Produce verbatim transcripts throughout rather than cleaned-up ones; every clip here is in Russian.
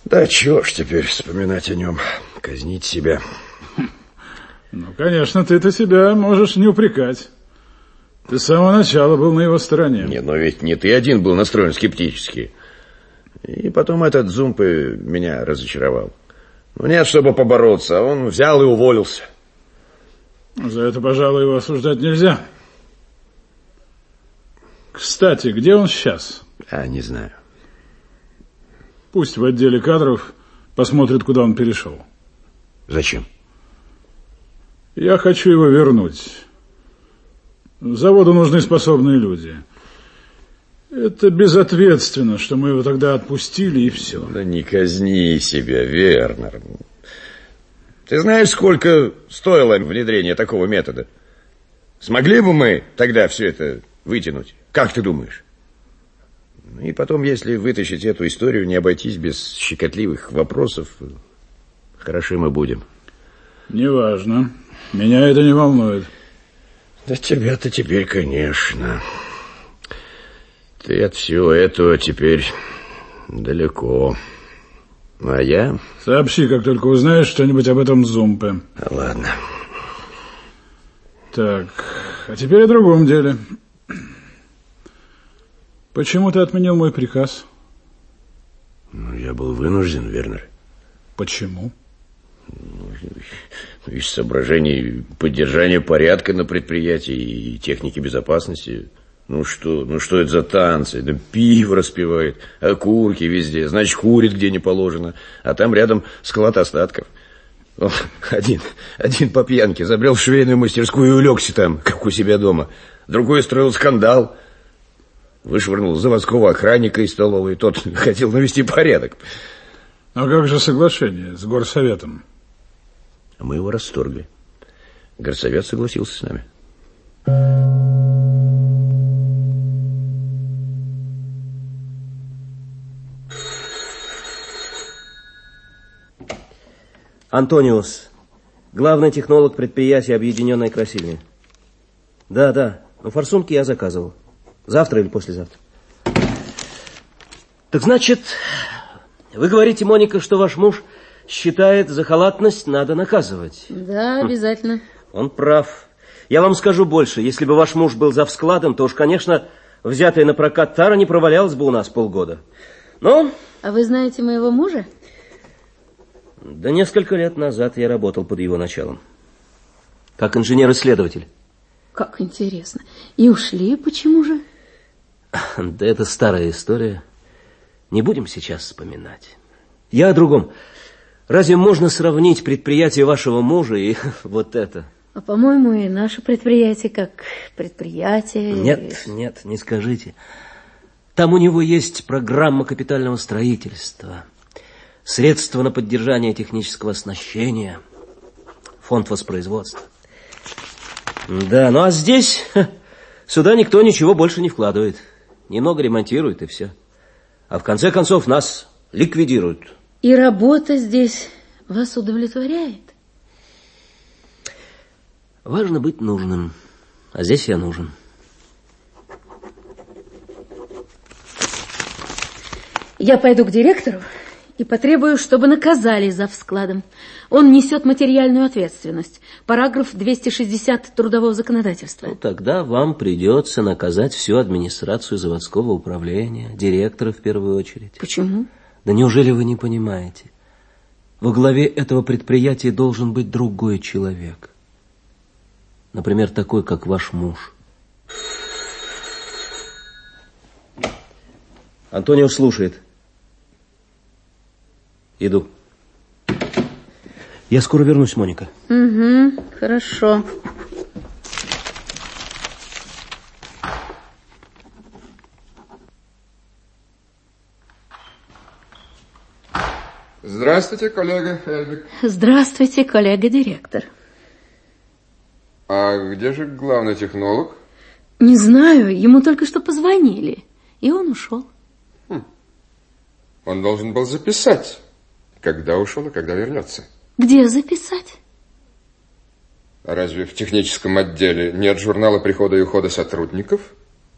Да чего ж теперь вспоминать о нем, казнить себя. Ну, конечно, ты-то себя можешь не упрекать. Ты с самого начала был на его стороне. Не, но ведь не ты один был настроен скептически. И потом этот Зумпе меня разочаровал. Ну, нет, чтобы побороться, а он взял и уволился. За это, пожалуй, его осуждать нельзя. Кстати, где он сейчас? А, не знаю. Пусть в отделе кадров посмотрит, куда он перешел. Зачем? Я хочу его вернуть. Заводу нужны способные люди. Это безответственно, что мы его тогда отпустили, и все. Да не казни себя, Вернер. Ты знаешь, сколько стоило внедрение такого метода? Смогли бы мы тогда все это вытянуть? Как ты думаешь? И потом, если вытащить эту историю, не обойтись без щекотливых вопросов, хороши мы будем. Неважно. Меня это не волнует. Да тебя-то теперь, конечно. Ты от всего этого теперь далеко. А я... Сообщи, как только узнаешь что-нибудь об этом Зумпе. Ладно. Так, а теперь о другом деле. Почему ты отменил мой приказ? Ну, я был вынужден, Вернер. Почему? Ну, из соображений поддержания порядка на предприятии и техники безопасности. Ну что, ну что это за танцы? Да пиво распивает, окурки везде, значит, курит где не положено, а там рядом склад остатков. О, один, один по пьянке забрел в швейную мастерскую и улегся там, как у себя дома. Другой устроил скандал. Вышвырнул заводского охранника из столовой. Тот хотел навести порядок. А как же соглашение с горсоветом? Мы его расторгли. Горсовет согласился с нами. Антониус, главный технолог предприятия «Объединенная красильня». Да, да, но форсунки я заказывал. Завтра или послезавтра. Так значит, вы говорите, Моника, что ваш муж считает, за халатность надо наказывать? Да, обязательно. Он прав. Я вам скажу больше. Если бы ваш муж был завскладом, то уж, конечно, взятая на прокат тара не провалялась бы у нас полгода. Но... А вы знаете моего мужа? Да несколько лет назад я работал под его началом. Как инженер-исследователь. Как интересно. И ушли, почему же? Да это старая история. Не будем сейчас вспоминать. Я о другом. Разве можно сравнить предприятие вашего мужа и вот это? А, по-моему, и наше предприятие как предприятие... Нет, нет, не скажите. Там у него есть программа капитального строительства, средства на поддержание технического оснащения, фонд воспроизводства. Да, ну а здесь ха, сюда никто ничего больше не вкладывает. Немного ремонтирует и все. А в конце концов нас ликвидируют. И работа здесь вас удовлетворяет? Важно быть нужным. А здесь я нужен. Я пойду к директору и потребую, чтобы наказали за вскладом. Он несет материальную ответственность. Параграф двести шестьдесят трудового законодательства. Ну, тогда вам придется наказать всю администрацию заводского управления, директора в первую очередь. Почему? Да неужели вы не понимаете? Во главе этого предприятия должен быть другой человек. Например, такой, как ваш муж. Антонио слушает. Иду. Я скоро вернусь, Моника. Угу, хорошо. Здравствуйте, коллега Хельвик. Здравствуйте, коллега-директор. А где же главный технолог? Не знаю, ему только что позвонили, и он ушел. Хм. Он должен был записать, когда ушел и когда вернется. Где записать? А разве в техническом отделе нет журнала прихода и ухода сотрудников?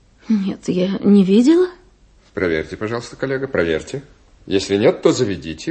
Нет, я не видела. Проверьте, пожалуйста, коллега, проверьте. Если нет, то заведите